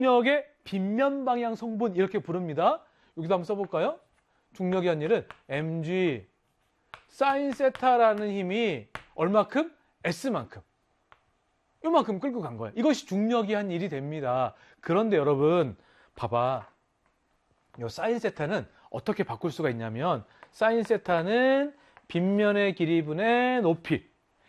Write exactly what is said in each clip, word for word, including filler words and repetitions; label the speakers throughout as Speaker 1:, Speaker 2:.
Speaker 1: 중력의 빗면 방향 성분 이렇게 부릅니다. 여기도 한번 써볼까요? 중력이 한 일은 엠지 사인 세타라는 힘이 얼마큼? S만큼. 요만큼 끌고 간 거예요. 이것이 중력이 한 일이 됩니다. 그런데 여러분 봐봐. 요 사인 세타는 어떻게 바꿀 수가 있냐면 사인 세타는 빗면의 길이분의 높이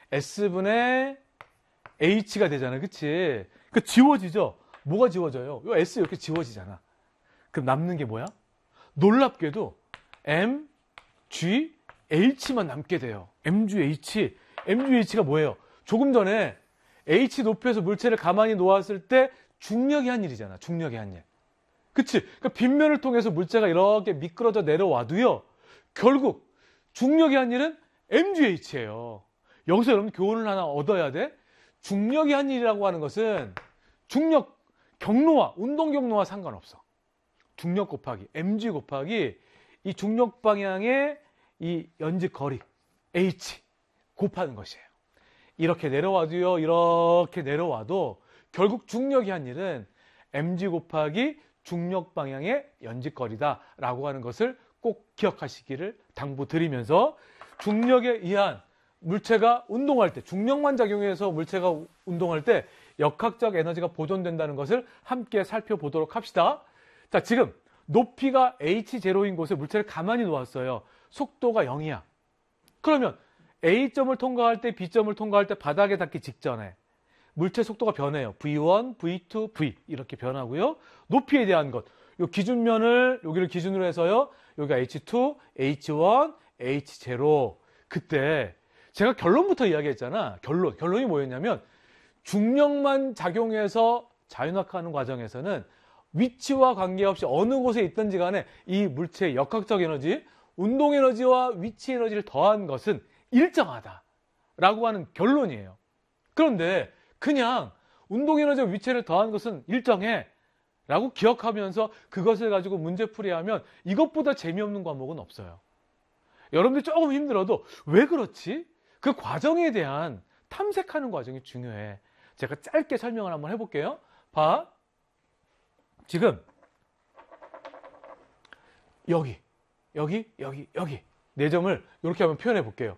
Speaker 1: S분의 H가 되잖아요. 그치? 그 지워지죠? 뭐가 지워져요? 요 S 이렇게 지워지잖아. 그럼 남는 게 뭐야? 놀랍게도 M, G, H만 남게 돼요. M, G, H. M, G, H가 뭐예요? 조금 전에 H 높이에서 물체를 가만히 놓았을 때 중력이 한 일이잖아. 중력이 한 일. 그치? 그러니까 빗면을 통해서 물체가 이렇게 미끄러져 내려와도요. 결국 중력이 한 일은 엠 지 에이치예요. 여기서 여러분 교훈을 하나 얻어야 돼. 중력이 한 일이라고 하는 것은 중력 경로와 운동 경로와 상관없어. 중력 곱하기 엠지 곱하기 이 중력 방향의 이 연직 거리 H 곱하는 것이에요. 이렇게 내려와도요. 이렇게 내려와도 결국 중력이 한 일은 엠지 곱하기 중력 방향의 연직 거리다라고 하는 것을 꼭 기억하시기를 당부드리면서 중력에 의한 물체가 운동할 때, 중력만 작용해서 물체가 운동할 때 역학적 에너지가 보존된다는 것을 함께 살펴보도록 합시다. 자, 지금 높이가 에이치 제로인 곳에 물체를 가만히 놓았어요. 속도가 영이야. 그러면 A점을 통과할 때, B점을 통과할 때 바닥에 닿기 직전에 물체 속도가 변해요. 브이 원, 브이 투, V 이렇게 변하고요. 높이에 대한 것, 요 기준면을 여기를 기준으로 해서요. 여기가 에이치 투, 에이치 원, 에이치 제로. 그때 제가 결론부터 이야기했잖아. 결론. 결론이 뭐였냐면 중력만 작용해서 자윤학하는 과정에서는 위치와 관계없이 어느 곳에 있든지 간에 이 물체의 역학적 에너지, 운동 에너지와 위치 에너지를 더한 것은 일정하다라고 하는 결론이에요. 그런데 그냥 운동 에너지와 위치를 더한 것은 일정해 라고 기억하면서 그것을 가지고 문제풀이하면 이것보다 재미없는 과목은 없어요. 여러분들이 조금 힘들어도 왜 그렇지? 그 과정에 대한 탐색하는 과정이 중요해. 제가 짧게 설명을 한번 해볼게요. 봐. 지금 여기, 여기, 여기, 여기 네 점을 이렇게 한번 표현해 볼게요.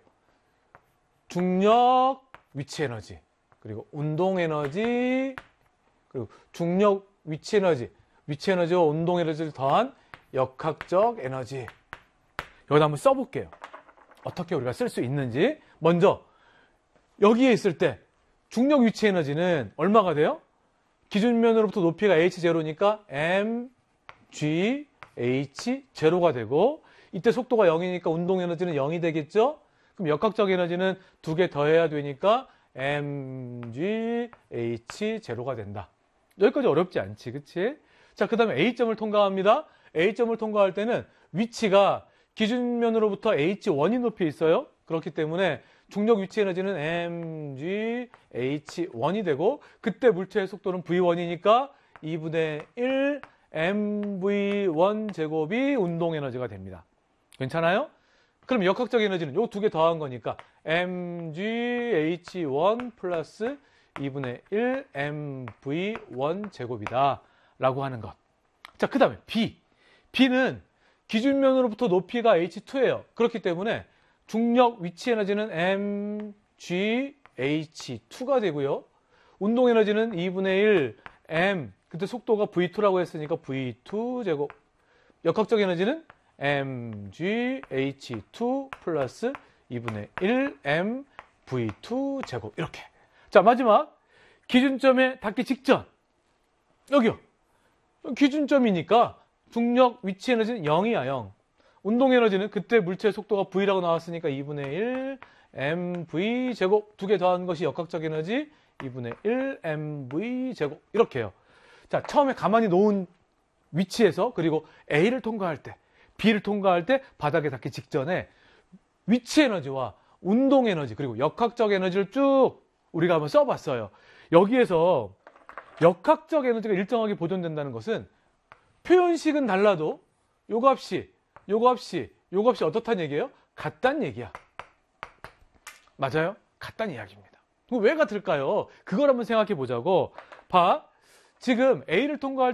Speaker 1: 중력, 위치 에너지, 그리고 운동 에너지, 그리고 중력, 위치 에너지, 위치 에너지와 운동 에너지를 더한 역학적 에너지. 여기다 한번 써볼게요. 어떻게 우리가 쓸 수 있는지. 먼저 여기에 있을 때 중력 위치 에너지는 얼마가 돼요? 기준면으로부터 높이가 에이치 제로니까 엠, 지, 에이치 제로가 되고 이때 속도가 영이니까 운동 에너지는 영이 되겠죠? 그럼 역학적 에너지는 두 개 더해야 되니까 엠, 지, 에이치 제로가 된다. 여기까지 어렵지 않지, 그치? 자, 그 다음에 A점을 통과합니다. A점을 통과할 때는 위치가 기준면으로부터 에이치 원이 높이에 있어요. 그렇기 때문에 중력 위치 에너지는 엠, 지, 에이치 원이 되고 그때 물체의 속도는 브이 원이니까 이분의 일 엠 브이 원 제곱이 운동 에너지가 됩니다. 괜찮아요? 그럼 역학적 에너지는 요 두 개 더한 거니까 엠, 지, 에이치 원 플러스 이분의 일 엠 브이 원 제곱이다 라고 하는 것. 자, 그 다음에 B. B는 기준면으로부터 높이가 에이치 투예요. 그렇기 때문에 중력 위치 에너지는 엠, 지, 에이치 투가 되고요. 운동 에너지는 이분의 일 M, 그때 속도가 브이 투라고 했으니까 브이 투 제곱. 역학적 에너지는 엠, 지, 에이치 투 플러스 이분의 일 엠 브이 투 제곱. 이렇게. 자, 마지막 기준점에 닿기 직전. 여기요. 기준점이니까 중력 위치 에너지는 영이야, 영. 운동 에너지는 그때 물체의 속도가 V라고 나왔으니까 이분의 일 엠 브이 제곱. 두 개 더한 것이 역학적 에너지 이분의 일 엠 브이 제곱. 이렇게 해요. 자, 처음에 가만히 놓은 위치에서 그리고 A를 통과할 때, B를 통과할 때 바닥에 닿기 직전에 위치 에너지와 운동 에너지 그리고 역학적 에너지를 쭉 우리가 한번 써봤어요. 여기에서 역학적 에너지가 일정하게 보존된다는 것은 표현식은 달라도 요 값이, 요 값이, 요 값이 어떻다는 얘기예요? 같다는 얘기야. 맞아요? 같다는 이야기입니다. 왜 같을까요? 그걸 한번 생각해 보자고. 봐. 지금 A를 통과할